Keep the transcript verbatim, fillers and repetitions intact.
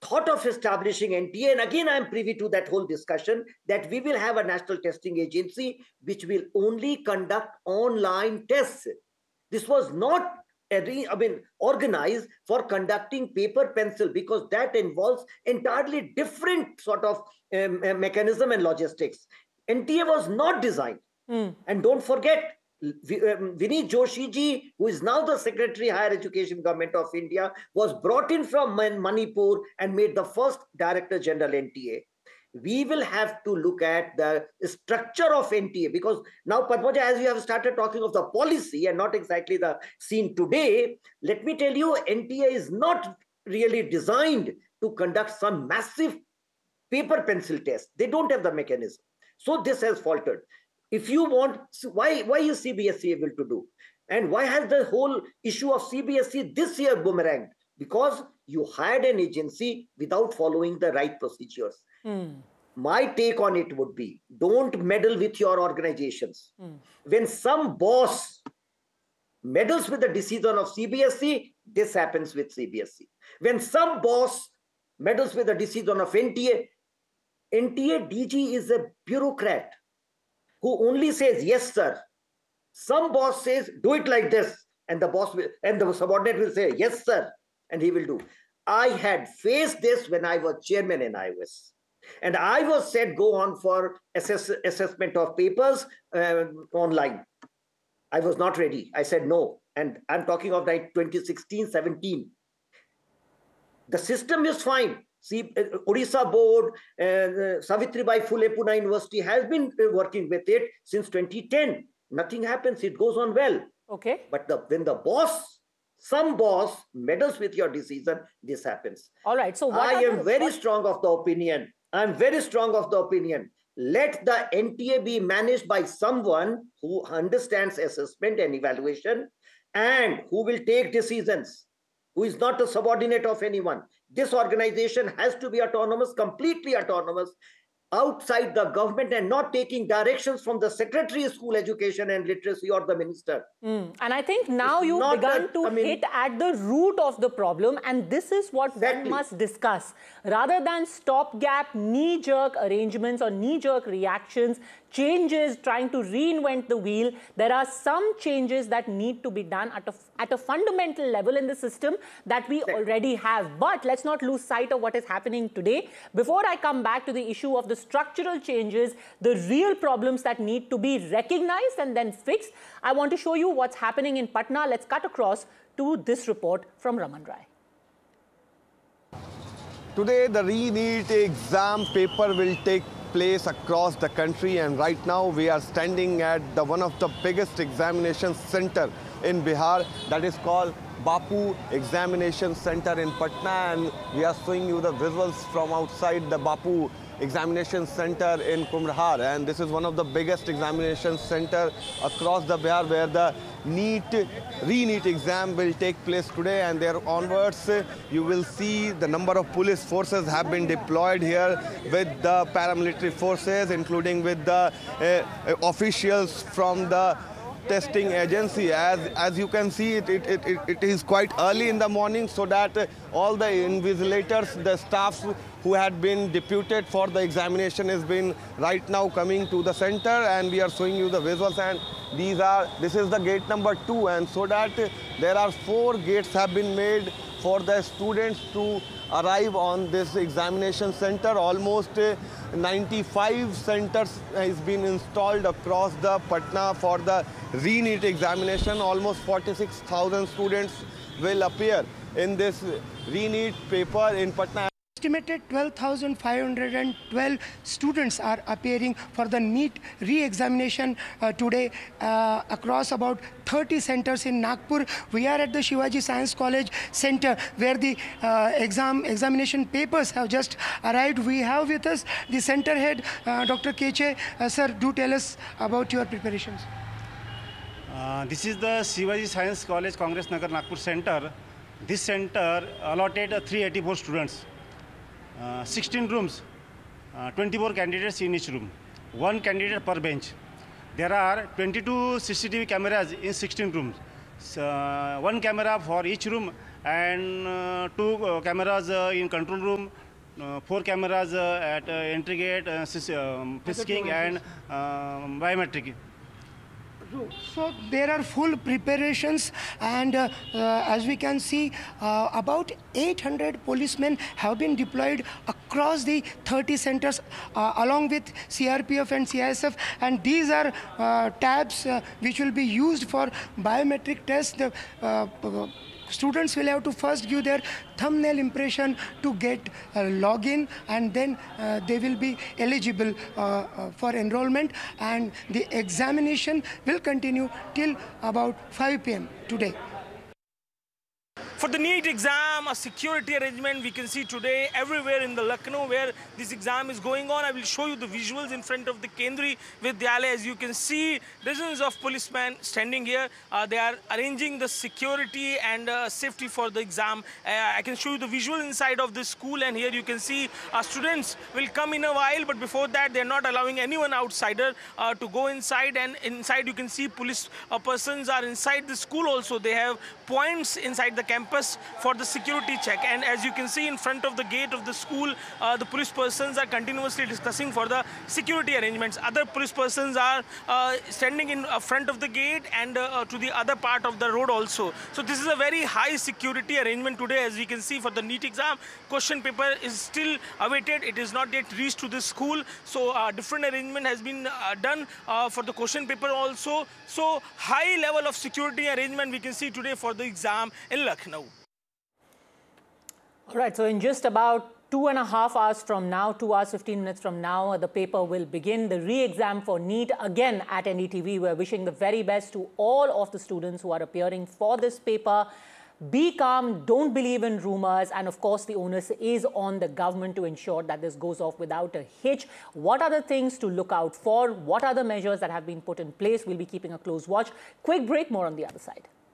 thought of establishing N T A, and again, I'm privy to that whole discussion, that we will have a national testing agency which will only conduct online tests. This was not, I mean, organized for conducting paper pencil, because that involves entirely different sort of um, mechanism and logistics. N T A was not designed. Mm. And don't forget, Vineet Joshi ji, who is now the Secretary Higher Education Government of India, was brought in from Manipur and made the first Director General N T A. We will have to look at the structure of N T A, because now, Padmaja, as you have started talking of the policy and not exactly the scene today, let me tell you, N T A is not really designed to conduct some massive paper pencil test. They don't have the mechanism. So this has faltered. If you want, why, why is C B S E able to do? And why has the whole issue of C B S E this year boomeranged? Because you hired an agency without following the right procedures. Mm. My take on it would be, don't meddle with your organizations. Mm. When some boss meddles with the decision of C B S E, this happens with C B S E. When some boss meddles with the decision of N T A, N T A D G is a bureaucrat who only says, yes, sir. Some boss says, do it like this. And the boss will, and the subordinate will say, yes, sir. And he will do. I had faced this when I was chairman in I O S. And I was said, go on for assess, assessment of papers uh, online. I was not ready. I said no. And I'm talking of like twenty sixteen, seventeen. The system is fine. See, Odisha board, uh, Savitribai Phule Pune University has been working with it since twenty ten. Nothing happens. It goes on well. Okay. But the, when the boss, some boss meddles with your decision, this happens. All right. So what I am the, very what? strong of the opinion. I'm very strong of the opinion. Let the N T A be managed by someone who understands assessment and evaluation and who will take decisions, who is not a subordinate of anyone. This organization has to be autonomous, completely autonomous, outside the government, and not taking directions from the Secretary of School Education and Literacy or the minister. Mm. And I think now it's you've begun that, to I mean, hit at the root of the problem, and this is what exactly. one must discuss. Rather than stopgap, knee-jerk arrangements or knee-jerk reactions, changes, trying to reinvent the wheel, there are some changes that need to be done at a, at a fundamental level in the system that we already have. But let's not lose sight of what is happening today. Before I come back to the issue of the structural changes, the real problems that need to be recognized and then fixed, I want to show you what's happening in Patna. Let's cut across to this report from Raman Rai. Today, the re-NEET exam paper will take place across the country, and right now we are standing at the one of the biggest examination center in Bihar, that is called Bapu Examination Center in Patna, and we are showing you the visuals from outside the Bapu Examination Center in Kumrahar, and this is one of the biggest examination center across the Bihar where the NEET, re-NEET exam will take place today, and there onwards you will see the number of police forces have been deployed here with the paramilitary forces, including with the uh, officials from the testing agency. As as you can see, it, it, it, it is quite early in the morning, so that uh, all the invigilators, the staffs who had been deputed for the examination has been right now coming to the center, and we are showing you the visuals, and these are this is the gate number two, and so that uh, there are four gates have been made for the students to arrive on this examination center. Almost uh, ninety-five centers has been installed across the Patna for the re-NEET examination. Almost forty-six thousand students will appear in this re-NEET paper in Patna. Estimated twelve thousand five hundred twelve students are appearing for the NEET re-examination uh, today uh, across about thirty centers in Nagpur. We are at the Shivaji Science College Center where the uh, exam examination papers have just arrived. We have with us the center head, uh, Doctor Keche. Uh, sir, do tell us about your preparations. Uh, this is the Shivaji Science College, Congress Nagar, Nagpur Center. This center allotted uh, three hundred eighty-four students. Uh, sixteen rooms, uh, twenty-four candidates in each room, one candidate per bench. There are twenty-two C C T V cameras in sixteen rooms, so, uh, one camera for each room, and uh, two uh, cameras uh, in control room, uh, four cameras uh, at uh, entry gate, uh, um, frisking and uh, biometric. So there are full preparations, and uh, uh, as we can see, uh, about eight hundred policemen have been deployed across the thirty centers uh, along with C R P F and C I S F, and these are uh, tabs uh, which will be used for biometric tests. The uh, students will have to first give their thumbnail impression to get a login, and then uh, they will be eligible uh, uh, for enrollment, and the examination will continue till about five P M today. For the NEET exam, a security arrangement we can see today everywhere in the Lucknow where this exam is going on. I will show you the visuals in front of the Kendriya Vidyalaya. As you can see, dozens of policemen standing here. Uh, they are arranging the security and uh, safety for the exam. Uh, I can show you the visual inside of the school, and here you can see uh, students will come in a while, but before that they are not allowing anyone outsider uh, to go inside, and inside you can see police uh, persons are inside the school also. They have points inside the campus for the security check, and as you can see in front of the gate of the school, uh, the police persons are continuously discussing for the security arrangements. Other police persons are uh, standing in uh, front of the gate and uh, to the other part of the road also. So this is a very high security arrangement today. As we can see, for the NEET exam, question paper is still awaited. It is not yet reached to the school, so uh, different arrangement has been uh, done uh, for the question paper also. So high level of security arrangement we can see today for the exam in Lucknow. All right, so in just about two and a half hours from now, two hours, fifteen minutes from now, the paper will begin. The re-exam for NEET, again at N D T V. We're wishing the very best to all of the students who are appearing for this paper. Be calm, don't believe in rumors, and of course the onus is on the government to ensure that this goes off without a hitch. What are the things to look out for? What are the measures that have been put in place? We'll be keeping a close watch. Quick break, more on the other side.